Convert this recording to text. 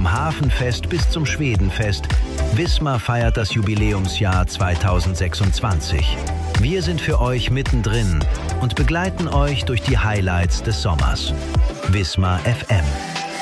Vom Hafenfest bis zum Schwedenfest, Wismar feiert das Jubiläumsjahr 2026. Wir sind für euch mittendrin und begleiten euch durch die Highlights des Sommers. Wismar FM.